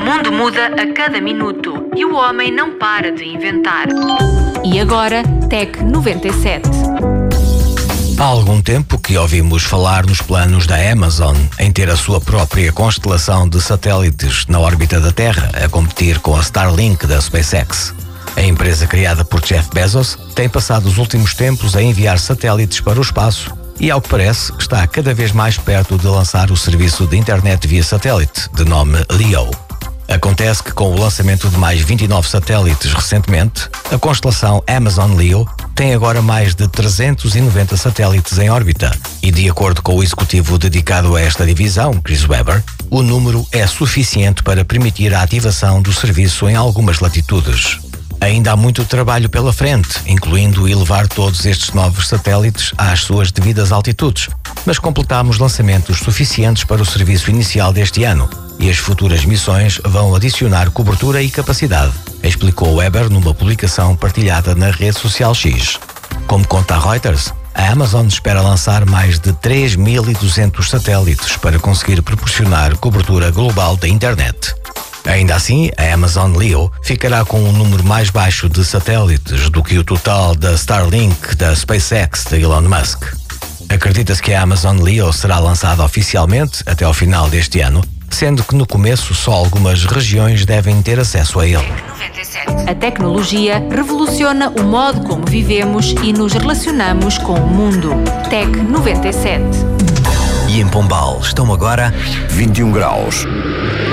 mundo muda a cada minuto e o homem não para de inventar. E agora, Tec 97. Há algum tempo que ouvimos falar nos planos da Amazon em ter a sua própria constelação de satélites na órbita da Terra, a competir com a Starlink da SpaceX. A empresa criada por Jeff Bezos tem passado os últimos tempos a enviar satélites para o espaço e, ao que parece, está cada vez mais perto de lançar o serviço de internet via satélite, de nome LEO. Acontece que, com o lançamento de mais 29 satélites recentemente, a constelação Amazon LEO tem agora mais de 390 satélites em órbita e, de acordo com o executivo dedicado a esta divisão, Chris Weber, o número é suficiente para permitir a ativação do serviço em algumas latitudes. Ainda há muito trabalho pela frente, incluindo elevar todos estes novos satélites às suas devidas altitudes, mas completamos lançamentos suficientes para o serviço inicial deste ano e as futuras missões vão adicionar cobertura e capacidade, explicou Weber numa publicação partilhada na rede social X. Como conta a Reuters, a Amazon espera lançar mais de 3.200 satélites para conseguir proporcionar cobertura global da internet. Ainda assim, a Amazon LEO ficará com um número mais baixo de satélites do que o total da Starlink da SpaceX de Elon Musk. Acredita-se que a Amazon LEO será lançada oficialmente até ao final deste ano, sendo que no começo só algumas regiões devem ter acesso a ele. A tecnologia revoluciona o modo como vivemos e nos relacionamos com o mundo. Tec 97. E em Pombal estão agora 21 graus.